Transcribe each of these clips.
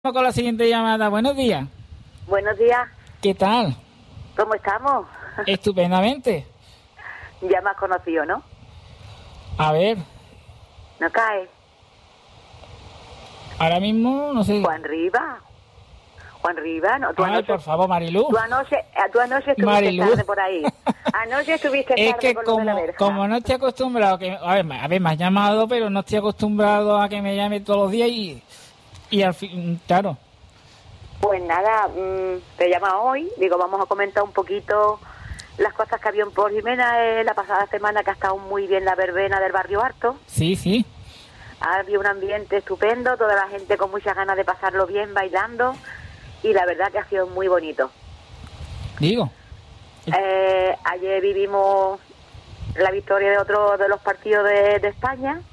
Con la siguiente llamada. Buenos días. Buenos días. ¿Qué tal? ¿Cómo estamos? Estupendamente. Ya me has conocido, ¿no? A ver. ¿No cae? Ahora mismo, no sé. Juan Riva, no. Tú Ay, anoche, por favor, Mariluz. tú anoche estuviste Mariluz. tarde por ahí. Anoche estuviste Es tarde que con lo de la verja. como no estoy acostumbrado, a ver, me has llamado, pero no estoy acostumbrado a que me llame todos los días y al fin, claro. Pues nada, te llama hoy. Digo, vamos a comentar un poquito las cosas que había por Jimena la pasada semana, que ha estado muy bien la verbena del barrio Harto. Sí, sí. Había un ambiente estupendo, toda la gente con muchas ganas de pasarlo bien bailando, y la verdad que ha sido muy bonito. Digo. Ayer vivimos la victoria de otro de los partidos de España.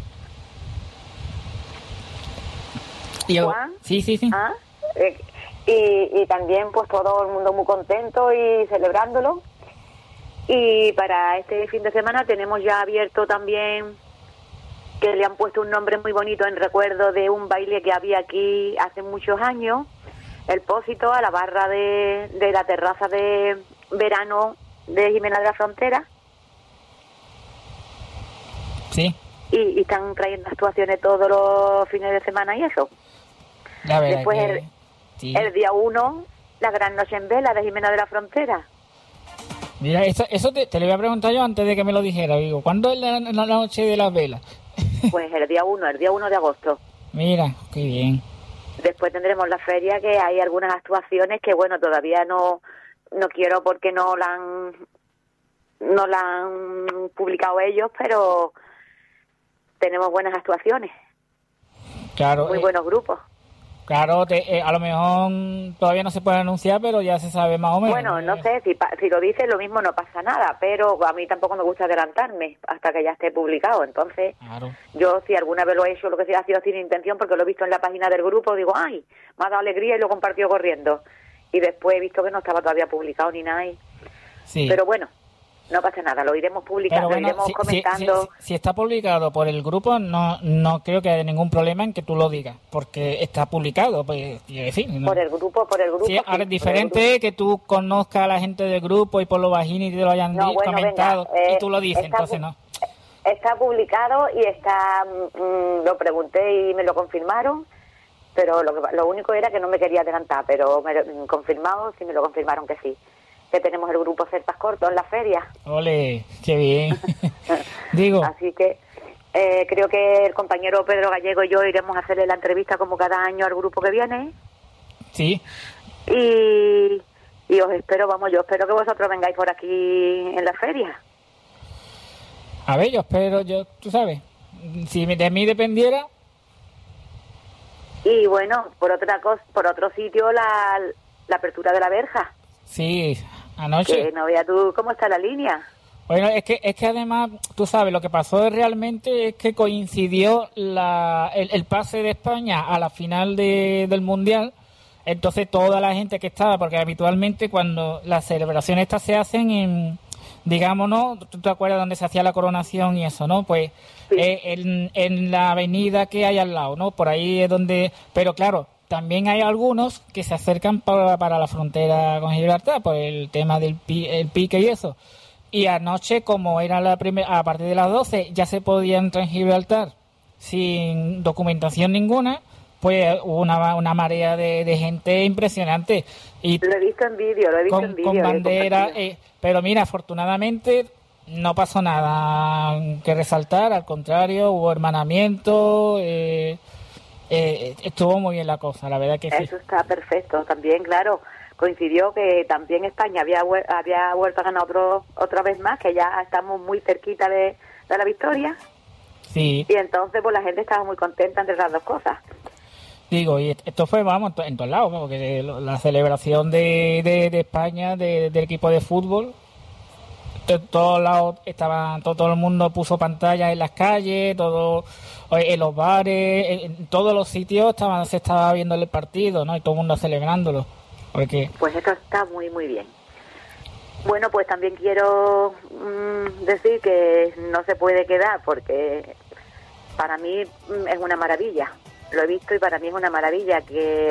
Juan. Sí. ¿Ah? Y también pues todo el mundo muy contento y celebrándolo. Y para este fin de semana tenemos ya abierto también, que le han puesto un nombre muy bonito en recuerdo de un baile que había aquí hace muchos años, el Pósito, a la barra de la terraza de verano de Jimena de la Frontera. Sí. Y están trayendo actuaciones todos los fines de semana y eso. La verdad. Después que, sí. el día 1, la gran noche en vela de Jimena de la Frontera. Mira, eso te lo iba a preguntar yo antes de que me lo dijera. Digo, ¿cuándo es la noche de las velas? Pues el día 1 de agosto. Mira, qué bien. Después tendremos la feria, que hay algunas actuaciones que, bueno, todavía no quiero porque no la han publicado ellos, pero tenemos buenas actuaciones. Claro. Muy buenos grupos. Claro, a lo mejor todavía no se puede anunciar, pero ya se sabe más o menos. Bueno, no sé, si lo dices lo mismo no pasa nada, pero a mí tampoco me gusta adelantarme hasta que ya esté publicado. Entonces, claro. Yo si alguna vez lo he hecho, lo que sea, ha sido sin intención, porque lo he visto en la página del grupo, digo, ¡ay! Me ha dado alegría y lo compartió corriendo. Y después he visto que no estaba todavía publicado ni nada. Sí. Pero bueno, no pasa nada, lo iremos publicando, bueno, lo iremos comentando. Si está publicado por el grupo, no creo que haya ningún problema en que tú lo digas, porque está publicado, pues, quiero decir, ¿no? Por el grupo. Sí, ahora es diferente que tú conozcas a la gente del grupo y por lo bajini y te lo hayan comentado, y tú lo dices, entonces no. Está publicado y está, lo pregunté y me lo confirmaron, pero lo único era que no me quería adelantar, pero me lo confirmaron que sí. Que tenemos el grupo Certas Cortos en la feria. ¡Ole! ¡Qué bien! Digo. Así que creo que el compañero Pedro Gallego y yo iremos a hacerle la entrevista como cada año al grupo que viene. Sí. Y os espero, yo espero que vosotros vengáis por aquí en la feria. A ver, yo espero, tú sabes, si de mí dependiera. Y bueno, por otro sitio, la apertura de la verja. Sí, anoche. Que no veas tú cómo está la línea. Bueno, es que además, tú sabes, lo que pasó realmente es que coincidió el pase de España a la final del Mundial. Entonces toda la gente que estaba, porque habitualmente cuando las celebraciones estas se hacen en, digamos, ¿no? ¿Tú te acuerdas dónde se hacía la coronación y eso, no? Pues sí. En la avenida que hay al lado, ¿no? Por ahí es donde... Pero claro, también hay algunos que se acercan para la frontera con Gibraltar por el tema del pique y eso. Y anoche, como era a partir de las 12, ya se podía entrar en Gibraltar sin documentación ninguna, pues hubo una marea de gente impresionante. Y lo he visto en vídeo, con bandera, pero mira, afortunadamente no pasó nada que resaltar, al contrario, hubo hermanamiento, estuvo muy bien la cosa, la verdad que sí. Eso está perfecto, también, claro, coincidió que también España había vuelto a ganar otra vez más, que ya estamos muy cerquita de la victoria. Sí. Y entonces pues la gente estaba muy contenta entre las dos cosas. Digo, y esto fue, vamos, en todos lados, porque la celebración de España, del equipo de fútbol, de todos lados todo el mundo puso pantallas en las calles, en los bares, en todos los sitios se estaba viendo el partido, ¿no? Y todo el mundo celebrándolo. Porque... Pues esto está muy, muy bien. Bueno, pues también quiero decir que no se puede quedar, porque para mí es una maravilla. lo he visto y para mí es una maravilla que